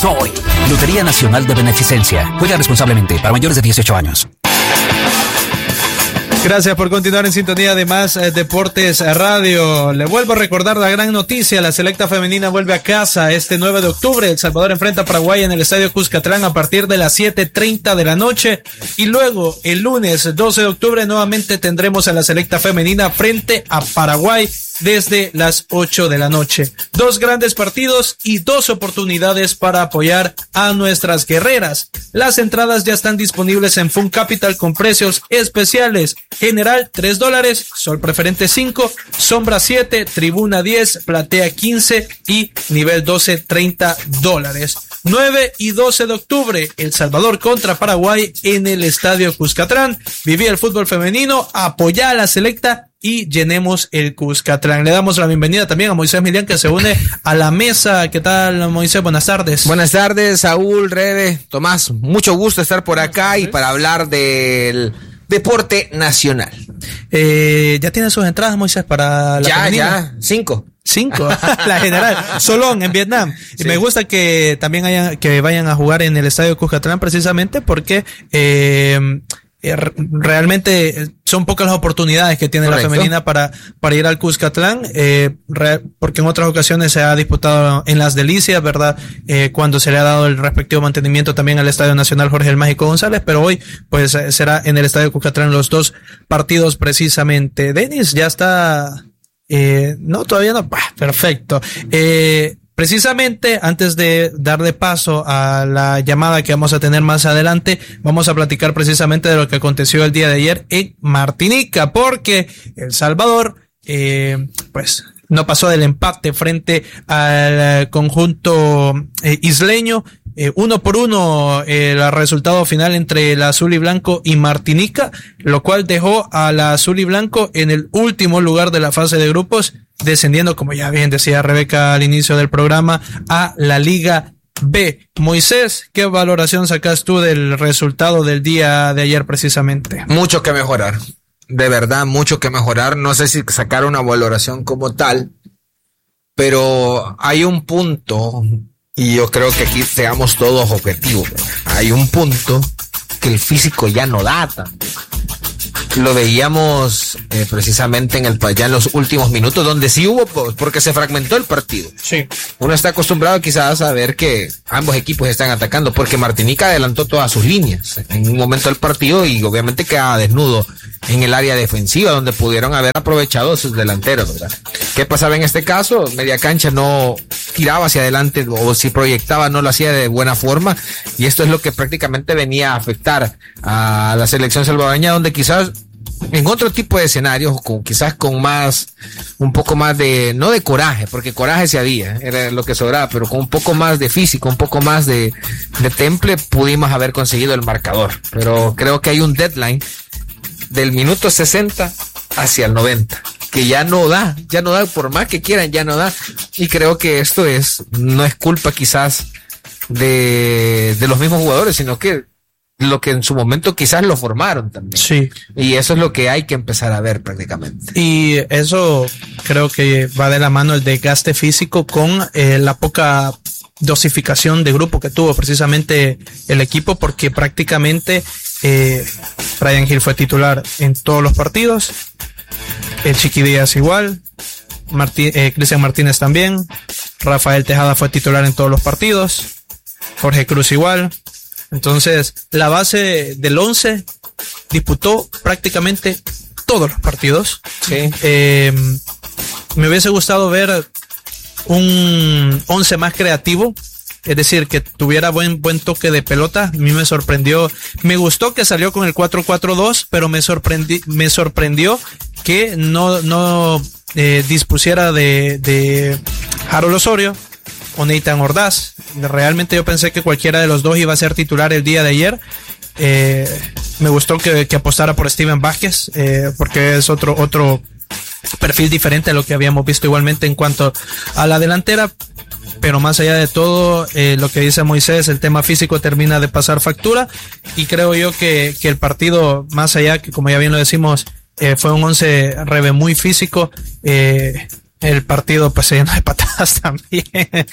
hoy. Lotería Nacional de Beneficencia. Juega responsablemente para mayores de 18 años. Gracias por continuar en sintonía de Más Deportes Radio. Le vuelvo a recordar la gran noticia. La selecta femenina vuelve a casa este 9 de octubre. El Salvador enfrenta a Paraguay en el Estadio Cuscatlán a partir de las 7:30 de la noche. Y luego, el lunes 12 de octubre, nuevamente tendremos a la selecta femenina frente a Paraguay desde las 8 de la noche. 2 grandes partidos y 2 oportunidades para apoyar a nuestras guerreras. Las entradas ya están disponibles en Fun Capital con precios especiales. General $3, Sol Preferente 5, Sombra 7, Tribuna 10, Platea 15 y Nivel 12 $30. 9 y 12 de octubre, El Salvador contra Paraguay en el Estadio Cuscatlán. Viví el fútbol femenino, apoyá a la selecta y llenemos el Cuscatlán. Le damos la bienvenida también a Moisés Milián, que se une a la mesa. ¿Qué tal, Moisés? Buenas tardes. Buenas tardes, Saúl, Rebe, Tomás. Mucho gusto estar por acá y para hablar del deporte nacional. ¿Ya tiene sus entradas, Moisés, para la femenina? Ya, 5. 5, la general, Solón en Vietnam. Sí. Y me gusta que también vayan a jugar en el Estadio Cuscatlán precisamente porque realmente son pocas las oportunidades que tiene Correcto. La femenina para ir al Cuscatlán, porque en otras ocasiones se ha disputado en Las Delicias, ¿verdad? Cuando se le ha dado el respectivo mantenimiento también al Estadio Nacional Jorge el Mágico González, pero hoy pues será en el Estadio Cuscatlán los 2 partidos precisamente. Denis ya está, no, todavía no, perfecto. Precisamente antes de darle paso a la llamada que vamos a tener más adelante, vamos a platicar precisamente de lo que aconteció el día de ayer en Martinica, porque El Salvador, pues no pasó del empate frente al conjunto isleño. 1-1 el resultado final entre el azul y blanco y Martinica, lo cual dejó a la azul y blanco en el último lugar de la fase de grupos, descendiendo, como ya bien decía Rebeca al inicio del programa, a la Liga B. Moisés, ¿qué valoración sacas tú del resultado del día de ayer precisamente? Mucho que mejorar, de verdad, mucho que mejorar. No sé si sacar una valoración como tal, pero hay un punto, y yo creo que aquí seamos todos objetivos. Hay un punto que el físico ya no da tanto. Lo veíamos precisamente ya en los últimos minutos, donde sí hubo, porque se fragmentó el partido. Sí. Uno está acostumbrado quizás a ver que ambos equipos están atacando, porque Martinica adelantó todas sus líneas en un momento del partido y obviamente quedaba desnudo en el área defensiva, donde pudieron haber aprovechado sus delanteros, ¿verdad? ¿Qué pasaba en este caso? Media cancha no tiraba hacia adelante, o si proyectaba no lo hacía de buena forma, y esto es lo que prácticamente venía a afectar a la selección salvadoreña, donde quizás en otro tipo de escenarios, quizás con un poco más de, no de coraje, porque coraje se había, era lo que sobraba, pero con un poco más de físico, un poco más de temple, pudimos haber conseguido el marcador. Pero creo que hay un deadline del minuto 60 hacia el 90, que ya no da, por más que quieran, ya no da. Y creo que esto no es culpa quizás de los mismos jugadores, sino que lo que en su momento quizás lo formaron también. Sí. Y eso es lo que hay que empezar a ver prácticamente. Y eso creo que va de la mano el desgaste físico con la poca dosificación de grupo que tuvo precisamente el equipo, porque prácticamente Brian Hill fue titular en todos los partidos, el Chiqui Díaz igual, Cristian Martínez también, Rafael Tejada fue titular en todos los partidos, Jorge Cruz igual. Entonces, la base del 11 disputó prácticamente todos los partidos. Sí. Me hubiese gustado ver un 11 más creativo, es decir, que tuviera buen toque de pelota. A mí me sorprendió, me gustó que salió con el 4-4-2, pero me sorprendió que no dispusiera de Harold Osorio o Nathan Ordaz. Realmente yo pensé que cualquiera de los dos iba a ser titular el día de ayer. Me gustó que apostara por Steven Vázquez, porque es otro perfil diferente a lo que habíamos visto igualmente en cuanto a la delantera. Pero más allá de todo, lo que dice Moisés, el tema físico termina de pasar factura, y creo yo que el partido, más allá que como ya bien lo decimos, fue un 11 Rebe muy físico, el partido pues se llenó de patadas también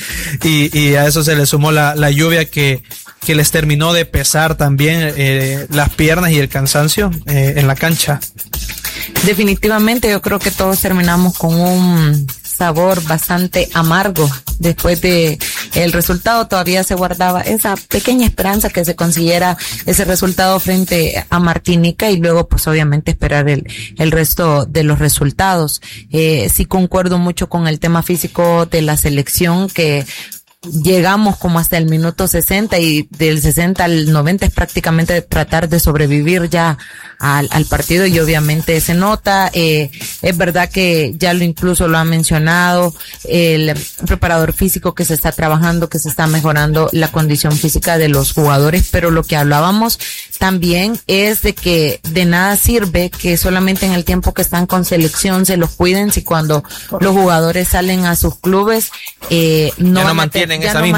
y a eso se le sumó la lluvia que les terminó de pesar también las piernas y el cansancio en la cancha. Definitivamente yo creo que todos terminamos con un sabor bastante amargo después de el resultado. Todavía se guardaba esa pequeña esperanza que se consiguiera ese resultado frente a Martinica y luego pues obviamente esperar el resto de los resultados. Sí concuerdo mucho con el tema físico de la selección, que llegamos como hasta el minuto 60 y del 60 al 90 es prácticamente tratar de sobrevivir ya al partido y obviamente se nota. Es verdad que ya incluso lo ha mencionado el preparador físico, que se está trabajando, que se está mejorando la condición física de los jugadores, pero lo que hablábamos también es de que de nada sirve que solamente en el tiempo que están con selección se los cuiden, si cuando los jugadores salen a sus clubes no mantienen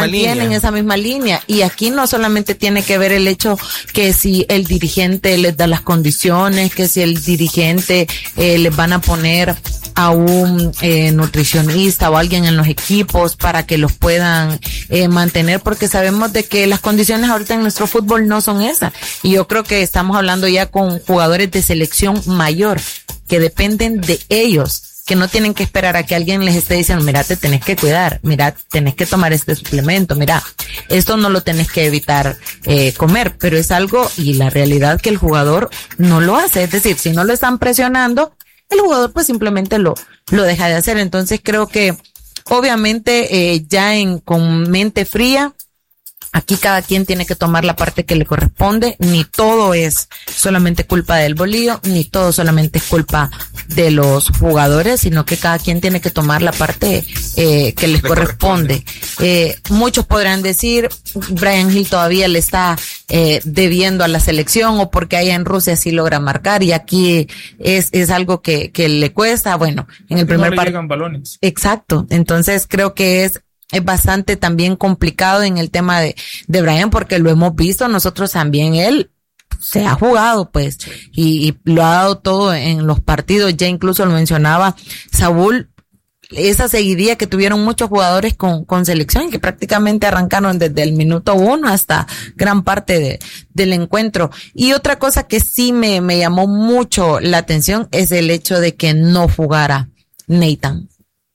esa misma línea. Y aquí no solamente tiene que ver el hecho que si el dirigente les da las condiciones, que si el dirigente les van a poner a un nutricionista o alguien en los equipos para que los puedan mantener, porque sabemos de que las condiciones ahorita en nuestro fútbol no son esas. Y yo creo que estamos hablando ya con jugadores de selección mayor que dependen de ellos, que no tienen que esperar a que alguien les esté diciendo, mira, te tenés que cuidar, mira, tenés que tomar este suplemento, mira, esto no lo tenés que evitar comer, pero es algo, y la realidad que el jugador no lo hace. Es decir, si no lo están presionando, el jugador pues simplemente lo deja de hacer. Entonces creo que obviamente con mente fría, aquí cada quien tiene que tomar la parte que le corresponde. Ni todo es solamente culpa del Bolillo, ni todo solamente es culpa de los jugadores, sino que cada quien tiene que tomar la parte que les corresponde. Muchos podrán decir, Brian Hill todavía le está debiendo a la selección, o porque allá en Rusia sí logra marcar y aquí es algo que le cuesta. Bueno, en el primer partido. No le llegan balones. Exacto. Entonces creo que es bastante también complicado en el tema de Brian, porque lo hemos visto nosotros también. Él se ha jugado pues y lo ha dado todo en los partidos. Ya incluso lo mencionaba Saúl, esa seguidilla que tuvieron muchos jugadores con selección, que prácticamente arrancaron desde el minuto 1 hasta gran parte del encuentro. Y otra cosa que sí me llamó mucho la atención es el hecho de que no jugara Nathan,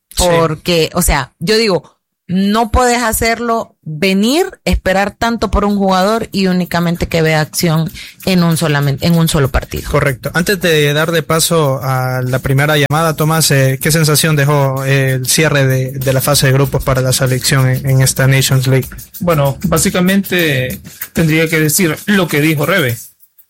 porque, o sea, yo digo, no puedes hacerlo, esperar tanto por un jugador y únicamente que vea acción en un solo partido. Correcto. Antes de dar de paso a la primera llamada, Tomás, ¿qué sensación dejó el cierre de la fase de grupos para la selección en esta Nations League? Bueno, básicamente tendría que decir lo que dijo Rebe,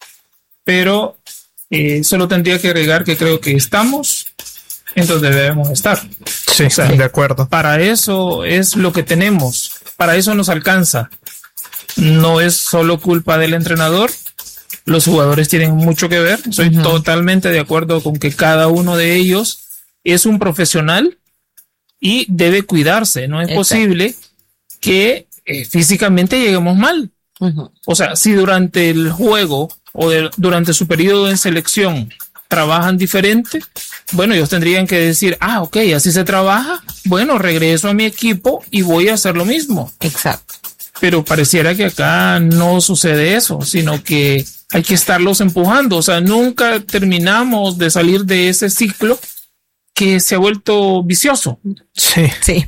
pero solo tendría que agregar que creo que estamos en donde debemos estar. Sí, o sea, de acuerdo. Para eso es lo que tenemos, para eso nos alcanza. No es solo culpa del entrenador, los jugadores tienen mucho que ver. Soy totalmente de acuerdo con que cada uno de ellos es un profesional y debe cuidarse. No es posible que físicamente lleguemos mal. O sea, si durante el juego o durante su periodo en selección trabajan diferente, bueno, ellos tendrían que decir, ok, así se trabaja, bueno, regreso a mi equipo y voy a hacer lo mismo. Exacto. Pero pareciera que acá no sucede eso, sino que hay que estarlos empujando. O sea, nunca terminamos de salir de ese ciclo que se ha vuelto vicioso. Sí.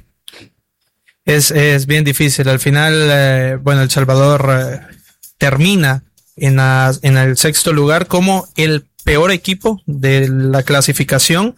Es bien difícil. Al final, bueno, El Salvador termina en el sexto lugar como el peor equipo de la clasificación.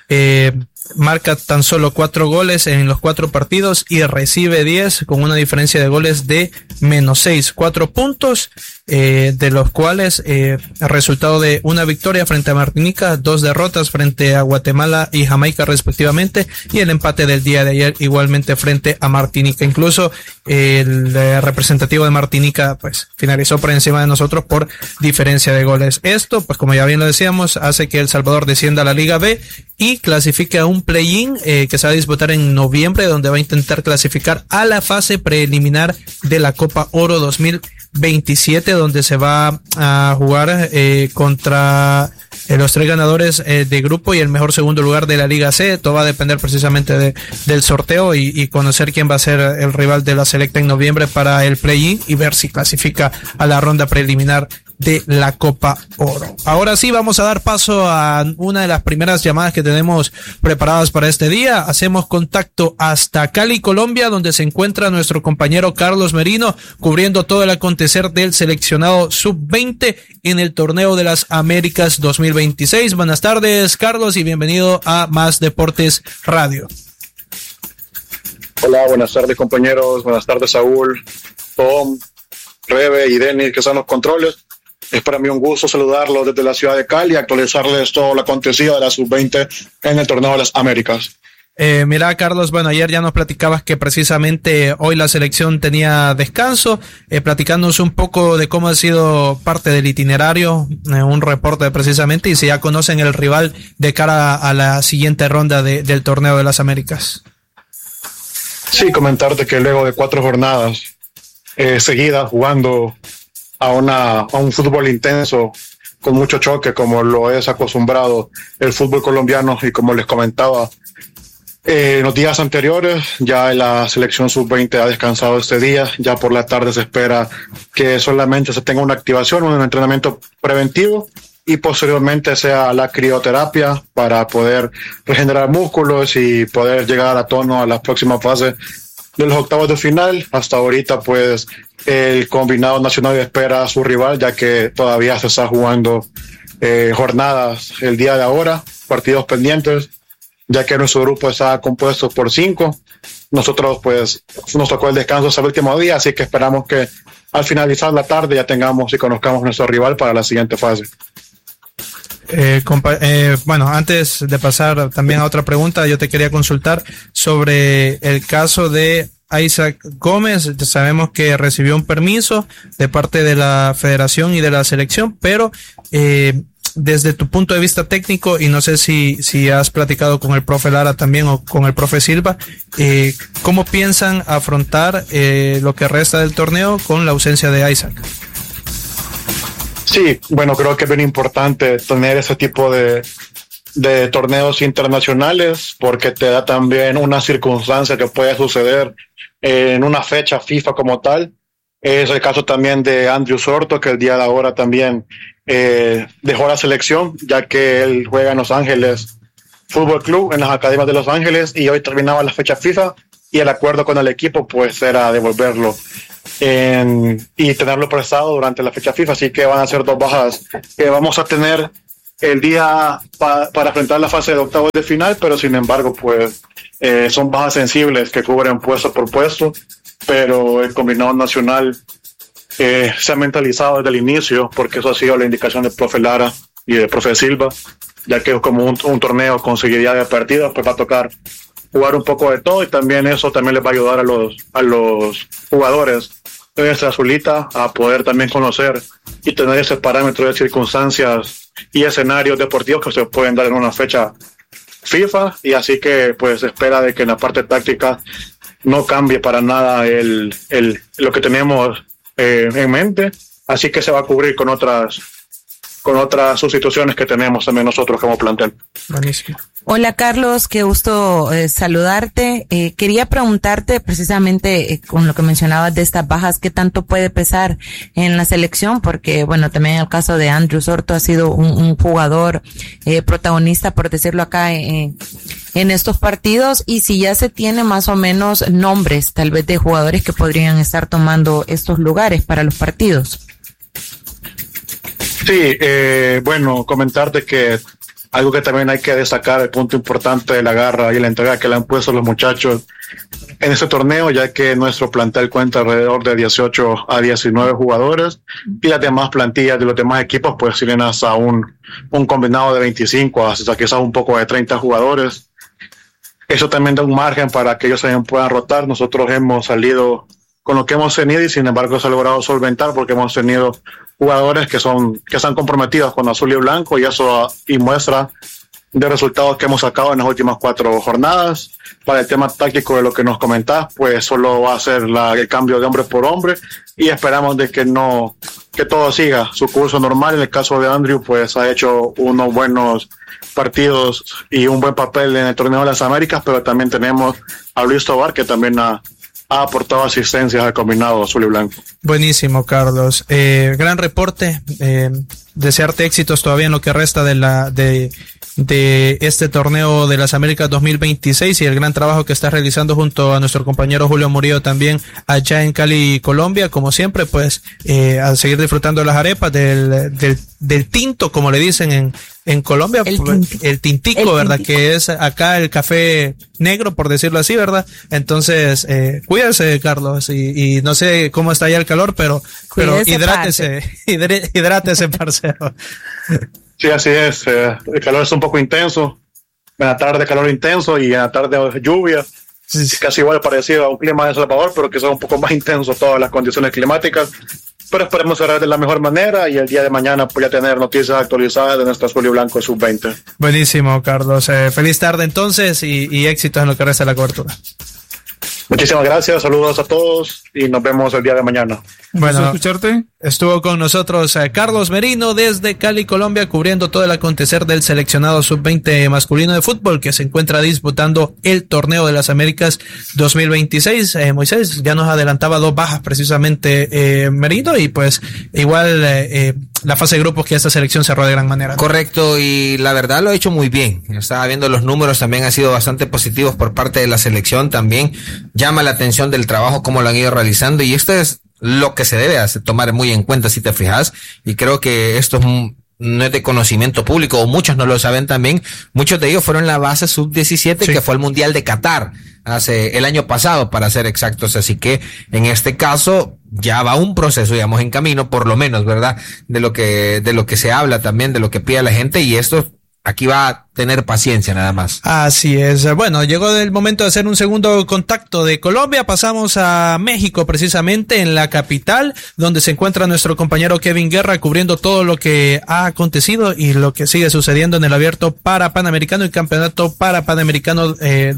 Marca tan solo 4 goles en los 4 partidos y recibe 10 con una diferencia de goles de -6, 4 puntos, de los cuales el resultado de una victoria frente a Martinica, 2 derrotas frente a Guatemala y Jamaica respectivamente, y el empate del día de ayer igualmente frente a Martinica. Incluso el representativo de Martinica pues finalizó por encima de nosotros por diferencia de goles. Esto, pues como ya bien lo decíamos, hace que El Salvador descienda a la Liga B y clasifique a un play-in que se va a disputar en noviembre, donde va a intentar clasificar a la fase preliminar de la Copa Oro 2027, donde se va a jugar contra los 3 ganadores de grupo y el mejor segundo lugar de la Liga C. Todo va a depender precisamente del sorteo y conocer quién va a ser el rival de la Selecta en noviembre para el play-in y ver si clasifica a la ronda preliminar de la Copa Oro. Ahora sí vamos a dar paso a una de las primeras llamadas que tenemos preparadas para este día. Hacemos contacto hasta Cali, Colombia, donde se encuentra nuestro compañero Carlos Merino cubriendo todo el acontecer del seleccionado sub-20 en el Torneo de las Américas 2026. Buenas tardes, Carlos, y bienvenido a Más Deportes Radio. Hola, buenas tardes, compañeros. Buenas tardes, Saúl, Tom, Rebe y Denis, que son los controles. Es para mí un gusto saludarlos desde la ciudad de Cali y actualizarles todo lo acontecido de la sub-20 en el Torneo de las Américas. Mira, Carlos, bueno, ayer ya nos platicabas que precisamente hoy la selección tenía descanso, platicándonos un poco de cómo ha sido parte del itinerario, un reporte precisamente, y si ya conocen el rival de cara a la siguiente ronda del Torneo de las Américas. Sí, comentarte que luego de 4 jornadas seguidas jugando a un fútbol intenso, con mucho choque, como lo es acostumbrado el fútbol colombiano, y como les comentaba en los días anteriores, ya la selección sub-20 ha descansado este día. Ya por la tarde se espera que solamente se tenga una activación, un entrenamiento preventivo, y posteriormente sea la crioterapia para poder regenerar músculos y poder llegar a tono a la próxima fase de los octavos de final. Hasta ahorita, pues, el combinado nacional espera a su rival, ya que todavía se está jugando jornadas el día de ahora, partidos pendientes, ya que nuestro grupo está compuesto por 5. Nosotros, pues, nos tocó el descanso ese último día, así que esperamos que al finalizar la tarde ya tengamos y conozcamos nuestro rival para la siguiente fase. Bueno, antes de pasar también a otra pregunta, yo te quería consultar sobre el caso de Isaac Gómez. Sabemos que recibió un permiso de parte de la federación y de la selección, pero desde tu punto de vista técnico, y no sé si has platicado con el profe Lara también o con el profe Silva, ¿cómo piensan afrontar lo que resta del torneo con la ausencia de Isaac? Sí, bueno, creo que es bien importante tener ese tipo de torneos internacionales, porque te da también una circunstancia que puede suceder en una fecha FIFA como tal. Es el caso también de Andrew Sorto, que el día de ahora también dejó la selección, ya que él juega en Los Ángeles Fútbol Club, en las academias de Los Ángeles, y hoy terminaba la fecha FIFA, y el acuerdo con el equipo pues era devolverlo y tenerlo prestado durante la fecha FIFA. Así que van a ser 2 bajas que vamos a tener el día para enfrentar la fase de octavos de final, pero sin embargo, pues son bajas sensibles que cubren puesto por puesto, pero el combinado nacional se ha mentalizado desde el inicio, porque eso ha sido la indicación del profe Lara y del profe Silva, ya que es como un torneo con seguidilla de partidos, pues va a tocar jugar un poco de todo, y también eso también les va a ayudar a los jugadores de nuestra azulita a poder también conocer y tener ese parámetro de circunstancias y escenarios deportivos que se pueden dar en una fecha FIFA. Y así que pues espera de que en la parte táctica no cambie para nada lo que tenemos en mente, así que se va a cubrir con otras sustituciones que tenemos también nosotros como plantel. Buenísimo. Hola Carlos, qué gusto saludarte. Quería preguntarte precisamente con lo que mencionabas de estas bajas, ¿qué tanto puede pesar en la selección? Porque bueno, también el caso de Andrew Sorto ha sido un jugador protagonista, por decirlo acá, en estos partidos, y si ya se tiene más o menos nombres tal vez de jugadores que podrían estar tomando estos lugares para los partidos. Sí, bueno, comentarte que algo que también hay que destacar, el punto importante de la garra y la entrega que le han puesto los muchachos en este torneo, ya que nuestro plantel cuenta alrededor de 18 a 19 jugadores, y las demás plantillas de los demás equipos pues tienen hasta un combinado de 25 hasta quizás un poco de 30 jugadores. Eso también da un margen para que ellos también puedan rotar. Nosotros hemos salido con lo que hemos tenido, y sin embargo se ha logrado solventar, porque hemos tenido jugadores que están comprometidos con azul y blanco, y eso y muestra de resultados que hemos sacado en las últimas 4 jornadas. Para el tema táctico de lo que nos comentás, pues solo va a ser el cambio de hombre por hombre, y esperamos de que que todo siga su curso normal. En el caso de Andrew, pues ha hecho unos buenos partidos y un buen papel en el torneo de las Américas, pero también tenemos a Luis Tobar, que también ha aportado asistencias al combinado azul y blanco. Buenísimo, Carlos. Gran reporte. Desearte éxitos todavía en lo que resta de este torneo de las Américas 2026 y el gran trabajo que estás realizando junto a nuestro compañero Julio Murillo también allá en Cali, Colombia. Como siempre, pues a seguir disfrutando de las arepas, del tinto, como le dicen en Colombia, el tintico, ¿verdad? Que es acá el café negro, por decirlo así, ¿verdad? Entonces, cuídese, Carlos, y no sé cómo está allá el calor, pero hidrátese, parcero. Sí, así es. El calor es un poco intenso. En la tarde calor intenso y en la tarde lluvia. Sí. Casi igual parecido a un clima de El Salvador, pero que son un poco más intensos todas las condiciones climáticas. Pero esperemos cerrar de la mejor manera y el día de mañana pues ya tener noticias actualizadas de nuestra azul y blanco sub-20. Buenísimo, Carlos. Feliz tarde entonces y éxitos en lo que resta de la cobertura. Muchísimas gracias, saludos a todos y nos vemos el día de mañana. Bueno, escucharte. Estuvo con nosotros Carlos Merino desde Cali, Colombia, cubriendo todo el acontecer del seleccionado sub-20 masculino de fútbol que se encuentra disputando el torneo de las Américas 2026. Moisés ya nos adelantaba 2 bajas precisamente Merino y pues igual la fase de grupos que esta selección cerró de gran manera. Correcto, y la verdad lo ha hecho muy bien. Estaba viendo los números, también han sido bastante positivos por parte de la selección. También llama la atención del trabajo, cómo lo han ido realizando, y esto es lo que se debe tomar muy en cuenta, si te fijas, y creo que esto no es de conocimiento público, o muchos no lo saben también. Muchos de ellos fueron la base sub-17 que fue al Mundial de Qatar el año pasado, para ser exactos, así que en este caso ya va un proceso, digamos, en camino, por lo menos, ¿verdad? De lo que se habla también, de lo que pide la gente, y esto aquí va a tener paciencia nada más. Así es. Bueno, llegó el momento de hacer un segundo contacto de Colombia. Pasamos a México, precisamente en la capital, donde se encuentra nuestro compañero Kevin Guerra cubriendo todo lo que ha acontecido y lo que sigue sucediendo en el Abierto para Panamericano y Campeonato para Panamericano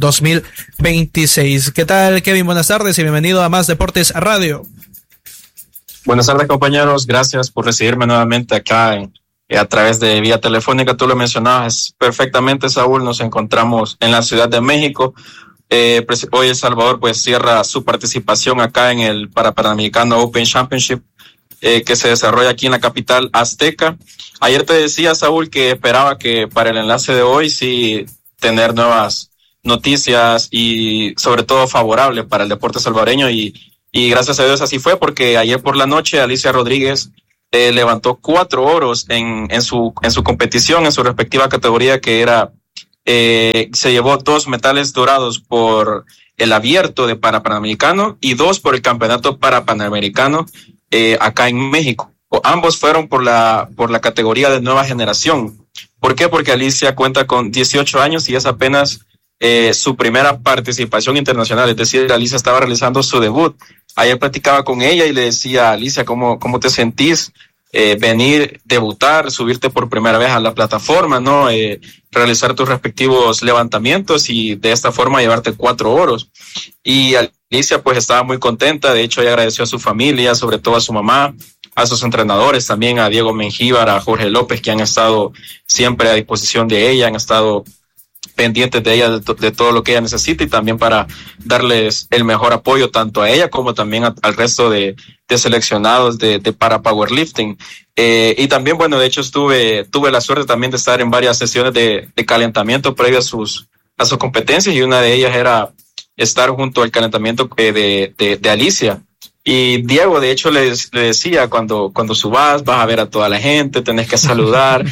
2026. ¿Qué tal, Kevin? Buenas tardes y bienvenido a Más Deportes Radio. Buenas tardes, compañeros. Gracias por recibirme nuevamente acá a través de vía telefónica. Tú lo mencionabas perfectamente, Saúl. Nos encontramos en la Ciudad de México. Hoy El Salvador pues cierra su participación acá en el Panamericano Open Championship que se desarrolla aquí en la capital azteca. Ayer te decía, Saúl, que esperaba que para el enlace de hoy sí tener nuevas noticias y sobre todo favorable para el deporte salvadoreño, y gracias a Dios así fue, porque ayer por la noche Alicia Rodríguez levantó 4 oros en su competición, en su respectiva categoría, que era, se llevó 2 metales dorados por el abierto de Panamericano y 2 por el campeonato para Panamericano acá en México. Ambos fueron por la categoría de nueva generación. ¿Por qué? Porque Alicia cuenta con 18 años y es apenas su primera participación internacional, es decir, Alicia estaba realizando su debut. Ayer platicaba con ella y le decía: Alicia, ¿cómo te sentís venir, debutar, subirte por primera vez a la plataforma, ¿no? Realizar tus respectivos levantamientos y de esta forma llevarte 4 oros. Y Alicia pues estaba muy contenta. De hecho, ella agradeció a su familia, sobre todo a su mamá, a sus entrenadores, también a Diego Mengíbar, a Jorge López, que han estado siempre a disposición de ella, han estado pendientes de ella, de todo lo que ella necesita, y también para darles el mejor apoyo tanto a ella como también al resto de seleccionados de para powerlifting. Y también, bueno, de hecho tuve la suerte también de estar en varias sesiones de calentamiento previo a sus competencias, y una de ellas era estar junto al calentamiento de Alicia. Y Diego, de hecho, le decía, cuando subas, vas a ver a toda la gente, tenés que saludar,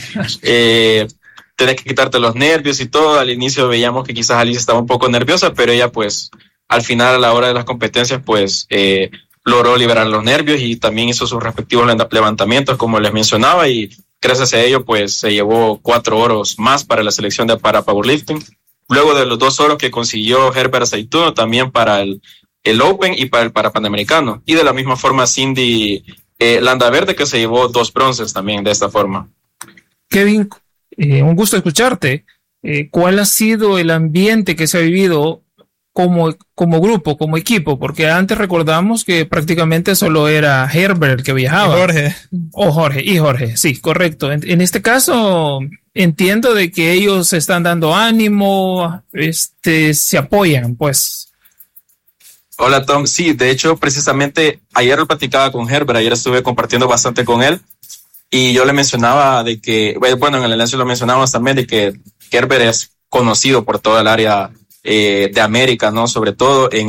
tenés que quitarte los nervios y todo. Al inicio veíamos que quizás Alicia estaba un poco nerviosa, pero ella pues al final, a la hora de las competencias, pues logró liberar los nervios y también hizo sus respectivos levantamientos, como les mencionaba, y gracias a ello pues se llevó 4 oros más para la selección de para powerlifting, luego de los 2 oros que consiguió Herbert Aceituno también para el Open y para el Panamericano, y de la misma forma Cindy Landaverde, que se llevó 2 bronces también de esta forma. Kevin, un gusto escucharte. ¿Cuál ha sido el ambiente que se ha vivido como grupo, como equipo, porque antes recordamos que prácticamente solo era Herbert el que viajaba. Jorge, sí, correcto. En este caso entiendo de que ellos se están dando ánimo, se apoyan, pues. Hola Tom, sí, de hecho precisamente ayer lo platicaba con Herbert, ayer estuve compartiendo bastante con él y yo le mencionaba de que, bueno, en el enlace lo mencionábamos también de que Herbert es conocido por toda el área de América, ¿no? Sobre todo en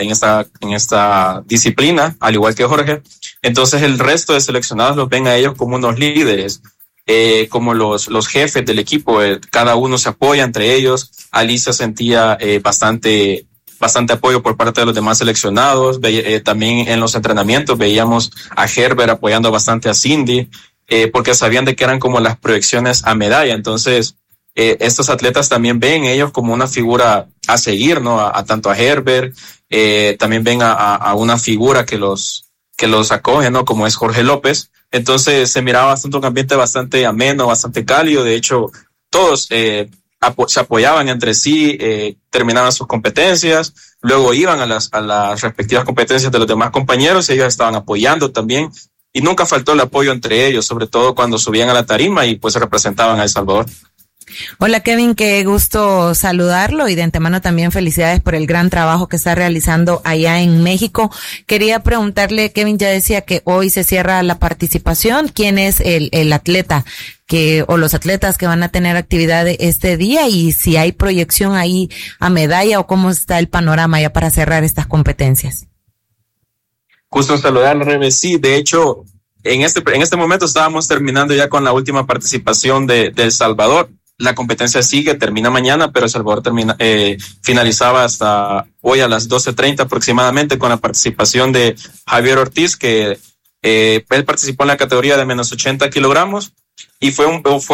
esta disciplina, al igual que Jorge. Entonces el resto de seleccionados los ven a ellos como unos líderes, como los jefes del equipo. Cada uno se apoya entre ellos. Alicia sentía bastante apoyo por parte de los demás seleccionados. También en los entrenamientos veíamos a Herbert apoyando bastante a Cindy, porque sabían de que eran como las proyecciones a medalla. Entonces estos atletas también ven ellos como una figura a seguir, ¿no? A tanto a Herbert, también ven a una figura que los acoge, ¿no? Como es Jorge López. Entonces se miraba bastante un ambiente bastante ameno, bastante cálido. De hecho, todos se apoyaban entre sí, terminaban sus competencias, luego iban a las respectivas competencias de los demás compañeros y ellos estaban apoyando también. Y nunca faltó el apoyo entre ellos, sobre todo cuando subían a la tarima y pues representaban a El Salvador. Hola Kevin, qué gusto saludarlo y de antemano también felicidades por el gran trabajo que está realizando allá en México. Quería preguntarle, Kevin ya decía que hoy se cierra la participación. ¿Quién es el atleta o los atletas que van a tener actividad este día y si hay proyección ahí a medalla o cómo está el panorama ya para cerrar estas competencias? Gusto saludarlo, Rebe. Sí, de hecho, en este momento estábamos terminando ya con la última participación de El Salvador. La competencia sigue, termina mañana, pero El Salvador finalizaba hasta hoy a las 12:30 aproximadamente con la participación de Javier Ortiz, que él participó en la categoría de menos 80 kilogramos y fue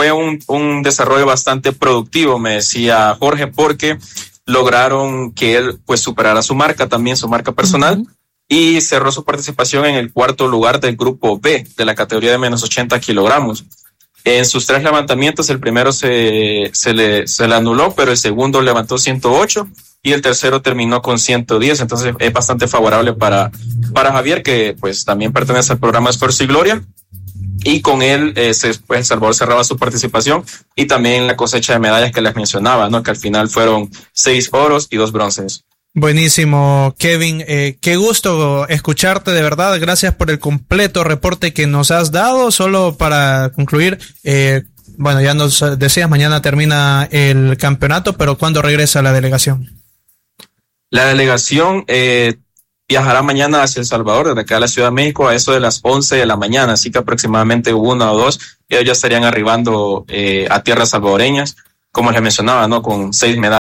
un desarrollo bastante productivo, me decía Jorge, porque lograron que él pues superara su marca, también su marca personal, y cerró su participación en el 4º lugar del grupo B de la categoría de menos 80 kilogramos. En sus 3 levantamientos, el primero se le anuló, pero el segundo levantó 108 y el tercero terminó con 110. Entonces es bastante favorable para Javier, que pues también pertenece al programa Esfuerzo y Gloria. Y con él, El Salvador cerraba su participación y también la cosecha de medallas que les mencionaba, ¿no? Que al final fueron 6 oros y 2 bronces. Buenísimo, Kevin. Qué gusto escucharte, de verdad. Gracias por el completo reporte que nos has dado. Solo para concluir, bueno, ya nos decías, mañana termina el campeonato, pero ¿cuándo regresa la delegación? La delegación viajará mañana hacia El Salvador, desde acá a la Ciudad de México, a eso de las 11 de la mañana, así que aproximadamente 1 o 2, ellos ya estarían arribando a tierras salvadoreñas. Como les mencionaba, ¿no? Con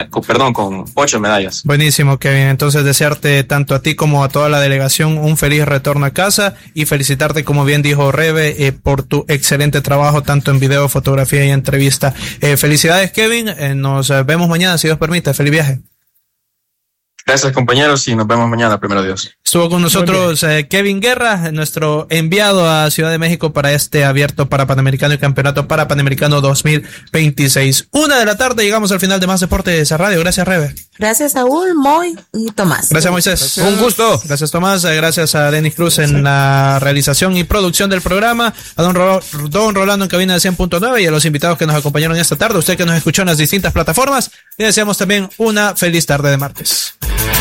8 medallas. Buenísimo, Kevin. Entonces, desearte tanto a ti como a toda la delegación un feliz retorno a casa y felicitarte, como bien dijo Rebe, por tu excelente trabajo, tanto en video, fotografía y entrevista. Felicidades, Kevin. Nos vemos mañana, si Dios permite. Feliz viaje. Gracias, compañeros, y nos vemos mañana, primero Dios. Estuvo con nosotros Kevin Guerra, nuestro enviado a Ciudad de México para este abierto para Panamericano y Campeonato para Panamericano 2026. 1 de la tarde, llegamos al final de Más Deportes a Radio. Gracias, Rebe. Gracias, Saúl, Moy y Tomás. Gracias, Moisés. Gracias. Un gusto. Gracias, Tomás. Gracias a Denis Cruz en la realización y producción del programa, a don Rolando en cabina de 100.9 y a los invitados que nos acompañaron esta tarde, usted que nos escuchó en las distintas plataformas. Le deseamos también una feliz tarde de martes.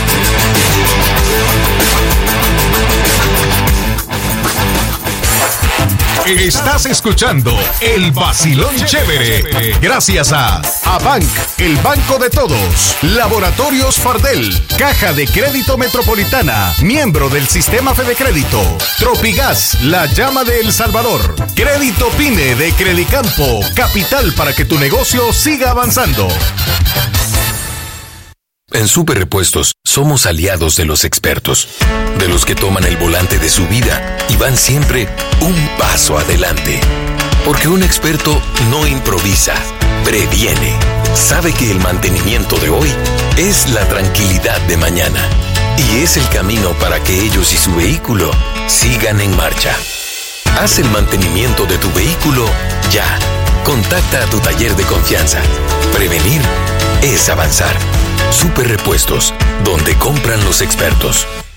Estás escuchando El Vacilón Chévere. Gracias a Abanc, el banco de todos. Laboratorios Fardel, Caja de Crédito Metropolitana, miembro del Sistema Fedecrédito. Tropigas, la llama de El Salvador. Crédito Pine de Credicampo, capital para que tu negocio siga avanzando. En Super Repuestos somos aliados de los expertos, de los que toman el volante de su vida y van siempre un paso adelante. Porque un experto no improvisa, previene. Sabe que el mantenimiento de hoy es la tranquilidad de mañana y es el camino para que ellos y su vehículo sigan en marcha. Haz el mantenimiento de tu vehículo ya. Contacta a tu taller de confianza. Prevenir es avanzar. Super Repuestos, donde compran los expertos.